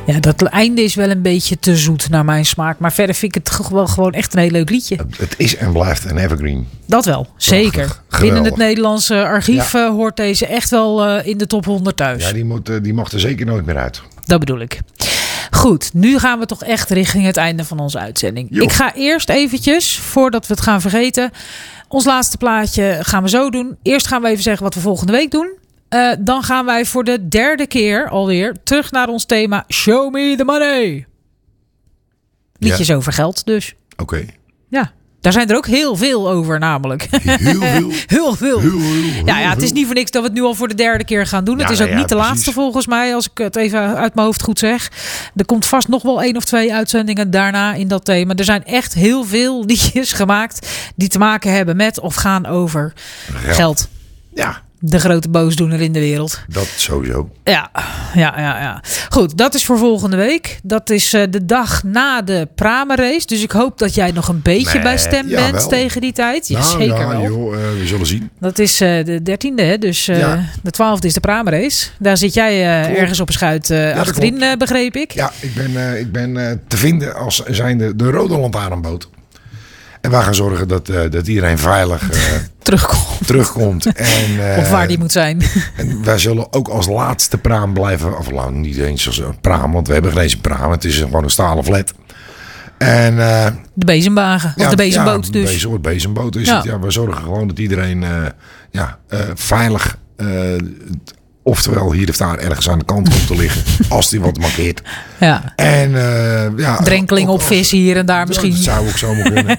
Ja, dat einde is wel een beetje te zoet naar mijn smaak. Maar verder vind ik het wel gewoon echt een heel leuk liedje. Het is en blijft een evergreen. Dat wel, zeker. Prachtig, Binnen het Nederlandse archief hoort deze echt wel in de top 100 thuis. Ja, die mocht er zeker nooit meer uit. Dat bedoel ik. Goed, nu gaan we toch echt richting het einde van onze uitzending. Jo. Ik ga eerst eventjes, voordat we het gaan vergeten... ons laatste plaatje gaan we zo doen. Eerst gaan we even zeggen wat we volgende week doen. Dan gaan wij voor de derde keer alweer terug naar ons thema Show Me the Money. Liedjes over geld dus. Oké. Ja, daar zijn er ook heel veel over namelijk. Heel veel. Ja, het is niet voor niks dat we het nu al voor de derde keer gaan doen. Het is ook niet de laatste volgens mij, als ik het even uit mijn hoofd goed zeg. Er komt vast nog wel 1 of 2 uitzendingen daarna in dat thema. Er zijn echt heel veel liedjes gemaakt die te maken hebben met of gaan over geld. Ja. De grote boosdoener in de wereld. Dat sowieso. Ja. Goed, dat is voor volgende week. Dat is de dag na de Pramen-race. Dus ik hoop dat jij nog een beetje bij stem bent wel. Tegen die tijd. Ja, nou, zeker wel. Joh, we zullen zien. Dat is de 13e, hè? Dus de 12e is de Pramen-race. Daar zit jij ergens op een schuit achterin, begreep ik. Ja, ik ben te vinden als zijnde de rode lantaarnboot. En wij gaan zorgen dat iedereen veilig terugkomt. En, of waar die moet zijn. En wij zullen ook als laatste praam blijven. Of niet eens als een praam, want we hebben geen eens een praam. Het is gewoon een stalen flat. En, de bezemwagen. Of de bezemboot dus. Een soort bezemboot is het. Ja, we zorgen gewoon dat iedereen veilig... oftewel hier of daar ergens aan de kant komt te liggen. Als die wat markeert. Ja. En drenkeling op vis hier en daar misschien. Dat zou ook zomaar kunnen.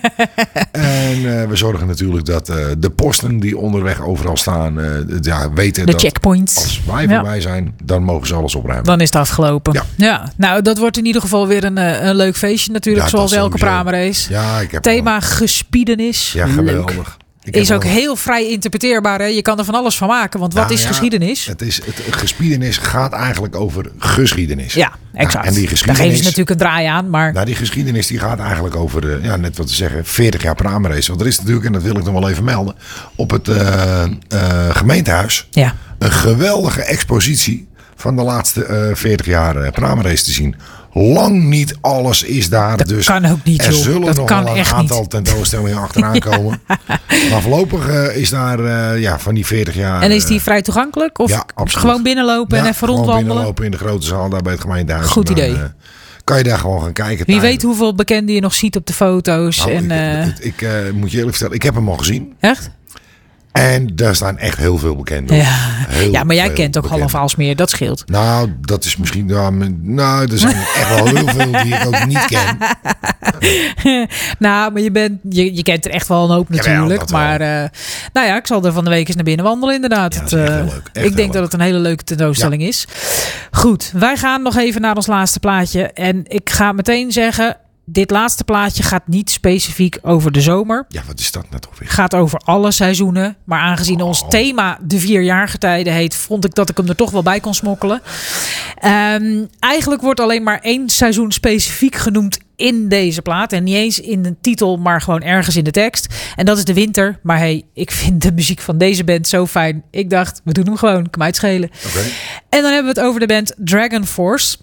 En we zorgen natuurlijk dat de posten die onderweg overal staan. Weten de dat checkpoints. Als wij voorbij zijn, dan mogen ze alles opruimen. Dan is het afgelopen. Ja. Nou, dat wordt in ieder geval weer een leuk feestje natuurlijk. Zoals elke Pramen-race. Ja, ik heb thema gespiedenis. Ja, geweldig. Is ook heel vrij interpreteerbaar. Hè? Je kan er van alles van maken. Want wat is geschiedenis? Het gespiedenis gaat eigenlijk over geschiedenis. Ja, exact. En die geschiedenis, daar geven ze natuurlijk een draai aan. Maar... Nou, die geschiedenis die gaat eigenlijk over, net wat te zeggen, 40 jaar Pramen-race. Want er is natuurlijk, en dat wil ik nog wel even melden, op het gemeentehuis een geweldige expositie van de laatste 40 jaar Pramen-race te zien. Lang niet alles is daar. Dat dus kan ook niet, er zullen dat nog kan wel een echt aantal niet. tentoonstellingen achteraan komen. Maar voorlopig is daar van die 40 jaar... En is die vrij toegankelijk? Of gewoon binnenlopen en even rondwandelen? Gewoon binnenlopen in de grote zaal daar bij het gemeentehuis. Goed idee. Kan je daar gewoon gaan kijken. Wie weet hoeveel bekenden je nog ziet op de foto's. Nou, ik moet je eerlijk vertellen, ik heb hem al gezien. Echt? En daar staan echt heel veel bekenden. Ja, maar jij kent ook half Aalsmeer, dat scheelt. Nou, dat is misschien... er zijn echt wel heel veel die ik ook niet ken. Nou, maar je kent er echt wel een hoop natuurlijk. Maar ik zal er van de week eens naar binnen wandelen inderdaad. Ja, dat is echt heel leuk. Ik denk dat het een hele leuke tentoonstelling is. Goed, wij gaan nog even naar ons laatste plaatje. En ik ga meteen zeggen... Dit laatste plaatje gaat niet specifiek over de zomer. Ja, wat is dat nou toch weer? Gaat over alle seizoenen. Maar aangezien ons thema de 4 jaargetijden heet... vond ik dat ik hem er toch wel bij kon smokkelen. Eigenlijk wordt alleen maar 1 seizoen specifiek genoemd in deze plaat. En niet eens in de titel, maar gewoon ergens in de tekst. En dat is de winter. Maar ik vind de muziek van deze band zo fijn. Ik dacht, we doen hem gewoon. Kan mij het schelen. Okay. En dan hebben we het over de band Dragon Force...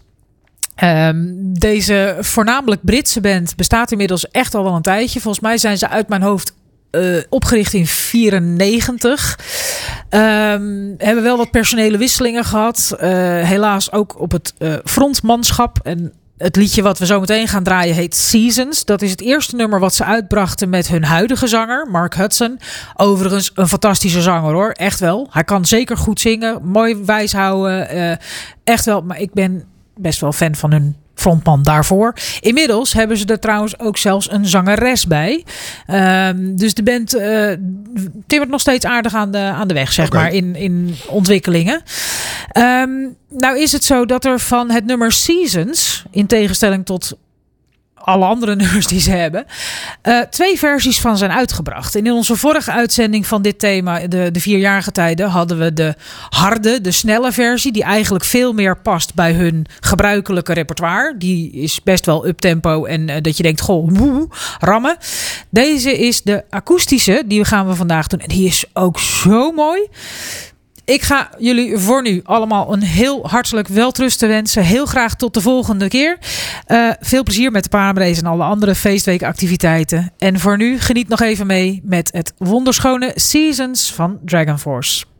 Deze voornamelijk Britse band bestaat inmiddels echt al wel een tijdje. Volgens mij zijn ze uit mijn hoofd opgericht in 1994. Hebben wel wat personele wisselingen gehad. Helaas ook op het frontmanschap. En het liedje wat we zo meteen gaan draaien heet Seasons. Dat is het eerste nummer wat ze uitbrachten met hun huidige zanger, Mark Hudson. Overigens een fantastische zanger hoor, echt wel. Hij kan zeker goed zingen, mooi wijs houden. Echt wel, maar ik ben best wel fan van hun frontman daarvoor. Inmiddels hebben ze er trouwens ook zelfs een zangeres bij. Dus de band timmert nog steeds aardig aan de weg, zeg maar, in ontwikkelingen. Nou is het zo dat er van het nummer Seasons, in tegenstelling tot alle andere nummers die ze hebben, 2 versies van zijn uitgebracht. En in onze vorige uitzending van dit thema, de 4 jaargetijden, hadden we de harde, de snelle versie, die eigenlijk veel meer past bij hun gebruikelijke repertoire. Die is best wel uptempo en dat je denkt, goh, rammen. Deze is de akoestische, die gaan we vandaag doen. En die is ook zo mooi. Ik ga jullie voor nu allemaal een heel hartelijk welterusten wensen. Heel graag tot de volgende keer. Veel plezier met de paardenrace en alle andere feestweekactiviteiten. En voor nu geniet nog even mee met het wonderschone Seasons van Dragon Force.